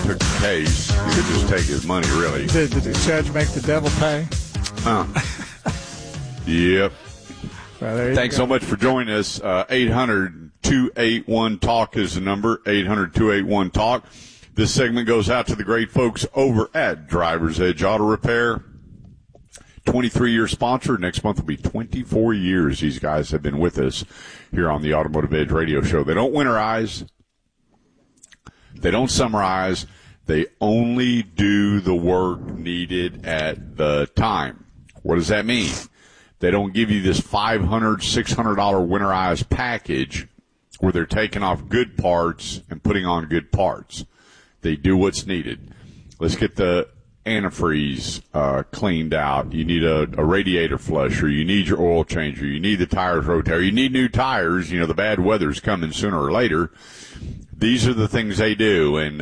took the case. He could just take his money, really. Did the judge make the devil pay? Yep. Well, Thanks so much for joining us. 800-281-TALK is the number, 800-281-TALK. This segment goes out to the great folks over at Driver's Edge Auto Repair. 23-year sponsor. Next month will be 24 years. These guys have been with us here on the Automotive Edge radio show. They don't winterize. They don't summarize. They only do the work needed at the time. What does that mean? They don't give you this $500, $600 winterized package where they're taking off good parts and putting on good parts. They do what's needed. Let's get the antifreeze cleaned out. You need a radiator flusher. You need your oil changer. You need the tires rotator. You need new tires. You know, the bad weather's coming sooner or later. These are the things they do. And,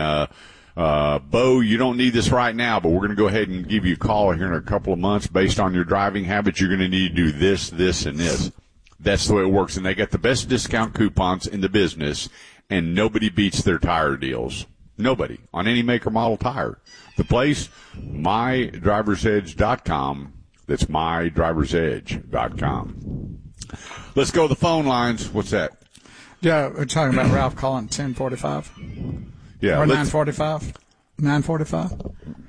Bo, you don't need this right now, but we're going to go ahead and give you a call here in a couple of months. Based on your driving habits, you're going to need to do this, this, and this. That's the way it works. And they got the best discount coupons in the business, and nobody beats their tire deals. Nobody on any make or model tire. The place, mydriversedge.com. That's mydriversedge.com. Let's go to the phone lines. What's that? Yeah, we're talking about Ralph calling 1045. Yeah. Or 945. 945.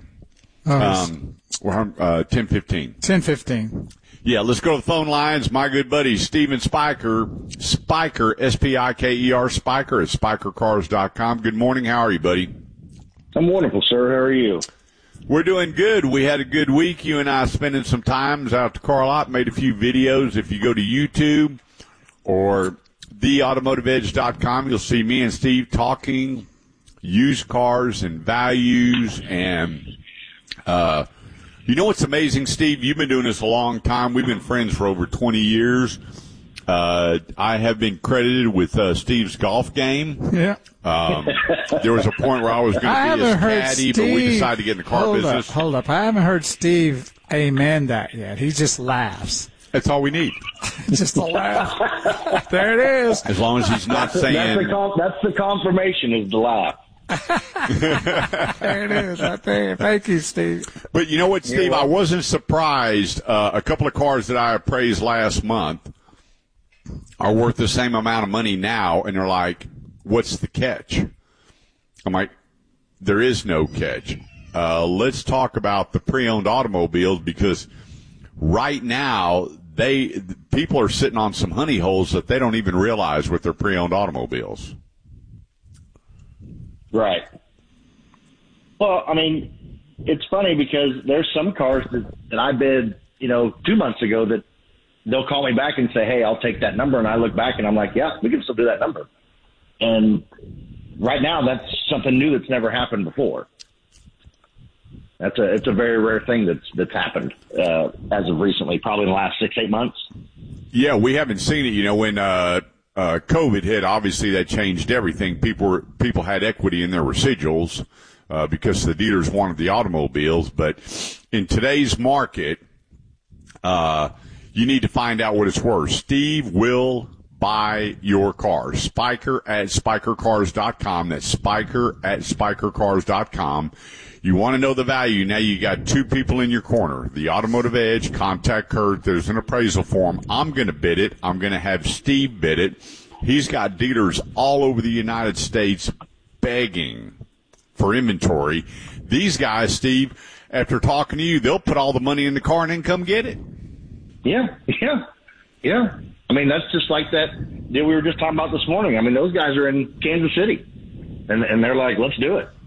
We're on 1015. 1015. Yeah, let's go to the phone lines. My good buddy, Steven Spiker, S-P-I-K-E-R, Spiker at SpikerCars.com. Good morning. How are you, buddy? I'm wonderful, sir. How are you? We're doing good. We had a good week. You and I spending some times out at the car lot, made a few videos. If you go to YouTube or theautomotiveedge.com, you'll see me and Steve talking used cars and values. And you know what's amazing, Steve? You've been doing this a long time. We've been friends for over 20 years. I have been credited with Steve's golf game. Yeah. There was a point where I was going to be his caddy, but we decided to get in the car business. Hold up. I haven't heard Steve amen that yet. He just laughs. That's all we need. Just a laugh. There it is. As long as he's not saying. That's the confirmation, is the laugh. There it is, right there. Thank you, Steve. But you know what, Steve? I wasn't surprised. A couple of cars that I appraised last month are worth the same amount of money now, and they're like, what's the catch? I'm like, there is no catch. Let's talk about the pre-owned automobiles, because right now people are sitting on some honey holes that they don't even realize with their pre-owned automobiles. Right. Well, I mean, it's funny because there's some cars that I bid, 2 months ago that they'll call me back and say, hey, I'll take that number. And I look back and I'm like, yeah, we can still do that number. And right now that's something new that's never happened before. It's a very rare thing that's happened as of recently, probably in the last 6-8 months. Yeah, we haven't seen it. When COVID hit, obviously that changed everything. People had equity in their residuals because the dealers wanted the automobiles. But in today's market, you need to find out what it's worth. Steve will buy your car. Spiker at SpikerCars.com. That's Spiker at SpikerCars.com. You want to know the value. Now you got two people in your corner. The Automotive Edge, contact Kurt. There's an appraisal form. I'm going to bid it. I'm going to have Steve bid it. He's got dealers all over the United States begging for inventory. These guys, Steve, after talking to you, they'll put all the money in the car and then come get it. Yeah. I mean, that's just like that we were just talking about this morning. I mean, those guys are in Kansas City, and they're like, let's do it.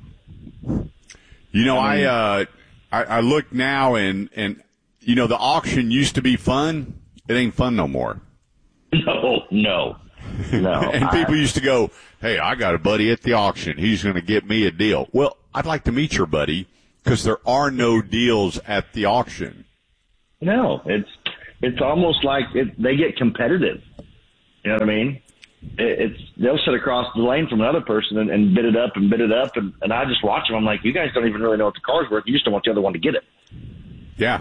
I look now and the auction used to be fun. It ain't fun no more. No. And people used to go, hey, I got a buddy at the auction. He's going to get me a deal. Well, I'd like to meet your buddy because there are no deals at the auction. No, it's almost like they get competitive. You know what I mean? They'll sit across the lane from another person and bid it up, and I just watch them. I'm like, you guys don't even really know what the car's worth. You just don't want the other one to get it. Yeah.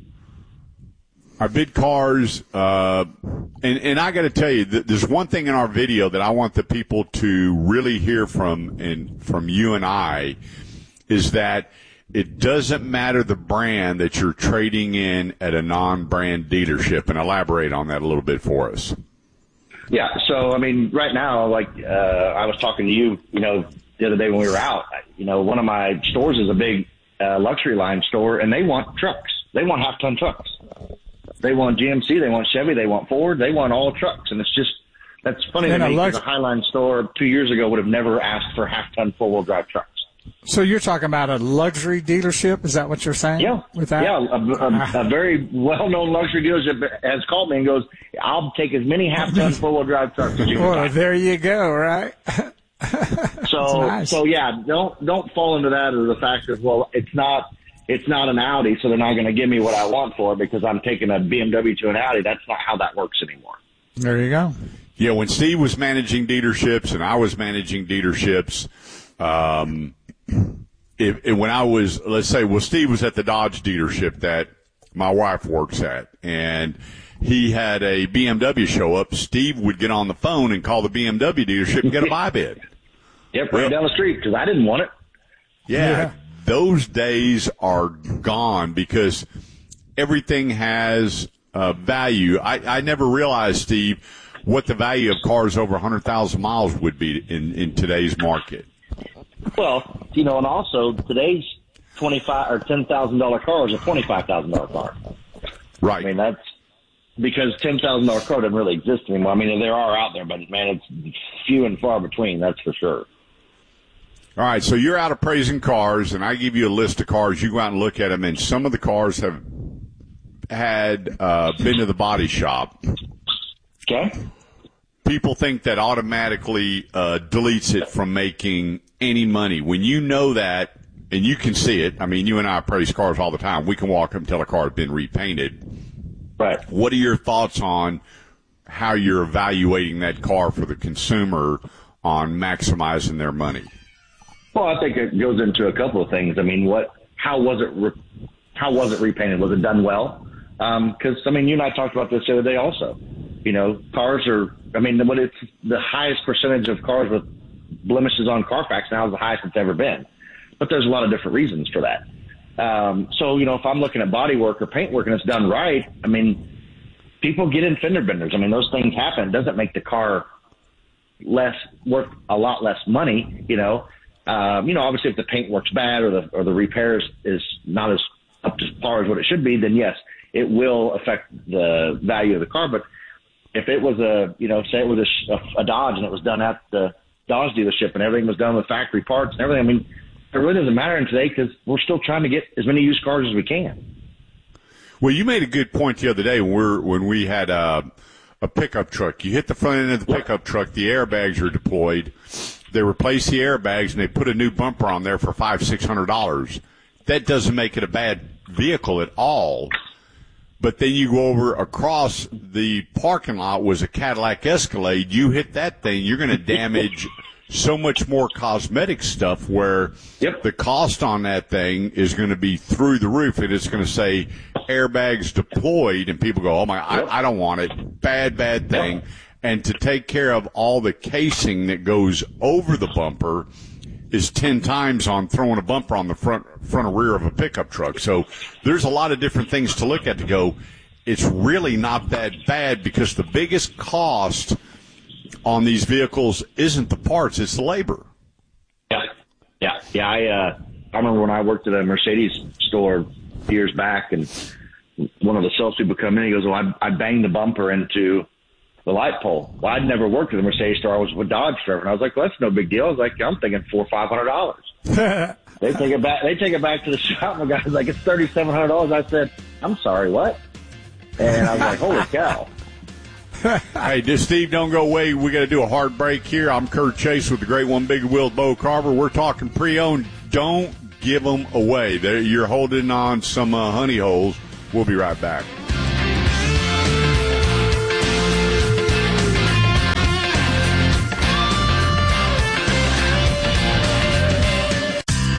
I bid cars, and I got to tell you, there's one thing in our video that I want the people to really hear from you and I is that it doesn't matter the brand that you're trading in at a non-brand dealership. And elaborate on that a little bit for us. Yeah. So, I mean, right now, like, I was talking to you, the other day when we were out, one of my stores is a big luxury line store, and they want trucks. They want half-ton trucks. They want GMC, they want Chevy, they want Ford, they want all trucks. And it's just, that's funny to me, because a Highline store 2 years ago would have never asked for half-ton four-wheel drive trucks. So you're talking about a luxury dealership? Is that what you're saying? Yeah. With that? Yeah. A very well-known luxury dealership has called me and goes, I'll take as many half-ton four-wheel drive trucks as you can. Well, there you go, right? So, nice. So yeah, don't fall into that as the fact that, well, it's not an Audi, so they're not going to give me what I want for it because I'm taking a BMW to an Audi. That's not how that works anymore. There you go. Yeah, when Steve was managing dealerships and I was managing dealerships, when I was, let's say, Steve was at the Dodge dealership that my wife works at, and he had a BMW show up. Steve would get on the phone and call the BMW dealership and get a buy bid. Yep, right down the street, because I didn't want it. Yeah, those days are gone because everything has value. I never realized, Steve, what the value of cars over 100,000 miles would be in today's market. Well, and also today's $25,000 or $10,000 car is a $25,000 car. Right. I mean, that's because $10,000 car doesn't really exist anymore. I mean, there are out there, but man, it's few and far between. That's for sure. All right, so you're out appraising cars, and I give you a list of cars. You go out and look at them, and some of the cars have had been to the body shop. Okay. People think that automatically deletes it from making any money. When you know that, and you can see it, I mean, you and I appraise cars all the time. We can walk up and tell a car has been repainted. Right. What are your thoughts on how you're evaluating that car for the consumer on maximizing their money? Well, I think it goes into a couple of things. I mean, how was it repainted? Was it done well? Because I mean, you and I talked about this the other day also. Cars are. I mean, what it's the highest percentage of cars with blemishes on Carfax now is the highest it's ever been. But there's a lot of different reasons for that. So if I'm looking at body work or paint work and it's done right, I mean, people get in fender benders. I mean, those things happen. It doesn't make the car worth a lot less money. Obviously if the paint works bad or the repairs is not as up to par as what it should be, then yes, it will affect the value of the car. But if it was say it was a Dodge and it was done at the Dodge dealership and everything was done with factory parts and everything, I mean, it really doesn't matter today because we're still trying to get as many used cars as we can. Well, you made a good point the other day when we had a pickup truck. You hit the front end of the pickup truck, the airbags are deployed. They replace the airbags and they put a new bumper on there for $500-600. That doesn't make it a bad vehicle at all. But then you go over across the parking lot was a Cadillac Escalade. You hit that thing, you're going to damage so much more cosmetic stuff where the cost on that thing is going to be through the roof, and it's going to say airbags deployed, and people go, oh my, I don't want it. Bad thing. And to take care of all the casing that goes over the bumper is 10 times on throwing a bumper on the front or rear of a pickup truck. So there's a lot of different things to look at to go, it's really not that bad, because the biggest cost on these vehicles isn't the parts, it's the labor. Yeah. I remember when I worked at a Mercedes store years back, and one of the salespeople come in, he goes, well, I banged the bumper into the light pole. Well, I'd never worked at a Mercedes store. I was with Dodge forever. And I was like, well, that's no big deal. I was like, I'm thinking $400 or $500. They take it back to the shop. And the guy's like, it's $3,700. I said, I'm sorry, what? And I was like, holy cow. Hey, Steve, don't go away. We got to do a hard break here. I'm Kurt Chase with the Great One Big Wheeled Bo Carver. We're talking pre-owned. Don't give them away. You're holding on some honey holes. We'll be right back.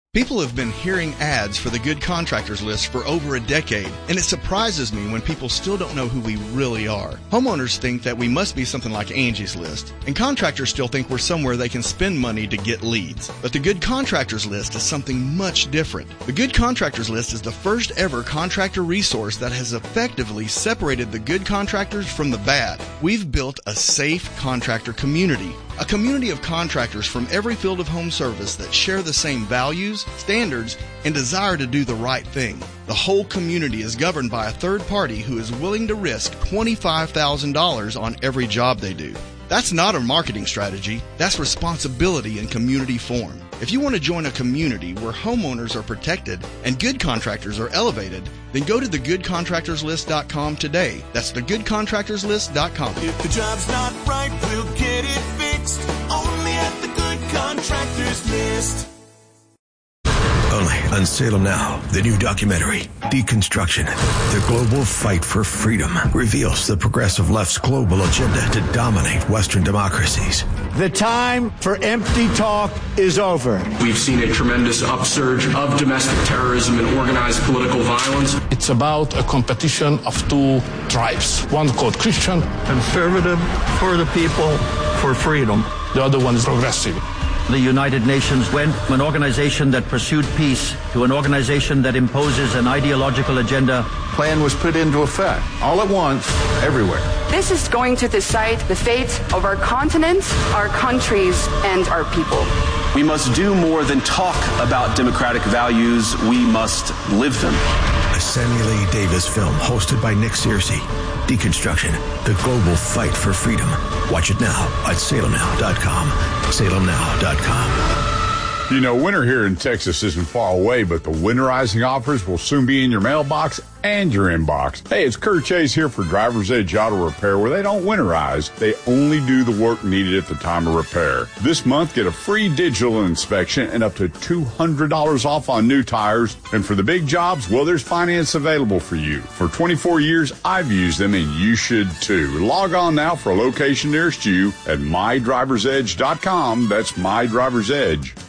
People have been hearing ads for the Good Contractors List for over a decade, and it surprises me when people still don't know who we really are. Homeowners think that we must be something like Angie's List, and contractors still think we're somewhere they can spend money to get leads. But the Good Contractors List is something much different. The Good Contractors List is the first ever contractor resource that has effectively separated the good contractors from the bad. We've built a safe contractor community. A community of contractors from every field of home service that share the same values, standards, and desire to do the right thing. The whole community is governed by a third party who is willing to risk $25,000 on every job they do. That's not a marketing strategy. That's responsibility in community form. If you want to join a community where homeowners are protected and good contractors are elevated, then go to thegoodcontractorslist.com today. That's thegoodcontractorslist.com. If the job's not right, we'll get it fixed. Only at the Good Contractors List. Only on Salem Now, the new documentary, Deconstruction, the global fight for freedom, reveals the progressive left's global agenda to dominate Western democracies. The time for empty talk is over. We've seen a tremendous upsurge of domestic terrorism and organized political violence. It's about a competition of two tribes. One called Christian. Conservative, for the people, for freedom. The other one is progressive. The United Nations went from an organization that pursued peace to an organization that imposes an ideological agenda. Plan was put into effect, all at once, everywhere. This is going to decide the fate of our continent, our countries, and our people. We must do more than talk about democratic values. We must live them. A Samuel A. Davis film hosted by Nick Searcy. Deconstruction, the global fight for freedom. Watch it now at salemnow.com. salemnow.com. You know, winter here in Texas isn't far away, but the winterizing offers will soon be in your mailbox and your inbox. Hey, it's Kurt Chase here for Driver's Edge Auto Repair, where they don't winterize. They only do the work needed at the time of repair. This month, get a free digital inspection and up to $200 off on new tires. And for the big jobs, well, there's finance available for you. For 24 years, I've used them, and you should too. Log on now for a location nearest you at mydriversedge.com. That's mydriversedge.com.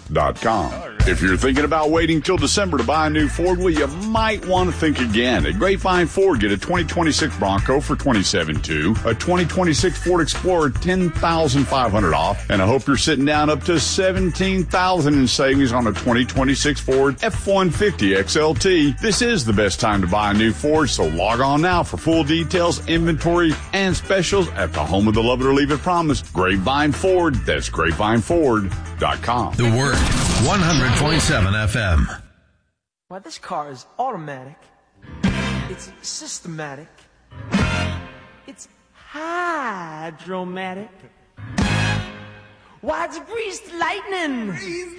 If you're thinking about waiting till December to buy a new Ford, well, you might want to think again. At Grapevine Ford, get a 2026 Bronco for $27,200, a 2026 Ford Explorer $10,500 off, and I hope you're sitting down up to $17,000 in savings on a 2026 Ford F-150 XLT. This is the best time to buy a new Ford, so log on now for full details, inventory, and specials at the home of the Love It or Leave It promise, Grapevine Ford. That's grapevineford.com. The Word, 100.7 FM. Well, this car is automatic. It's systematic. It's hydromatic. Why, it's greased lightning.